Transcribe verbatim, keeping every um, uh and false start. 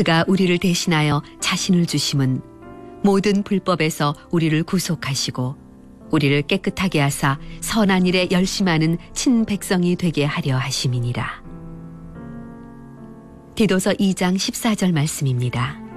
그가 우리를 대신하여 자신을 주심은 모든 불법에서 우리를 구속하시고 우리를 깨끗하게 하사 선한 일에 열심하는 친백성이 되게 하려 하심이니라. 디도서 이 장 십사 절 말씀입니다.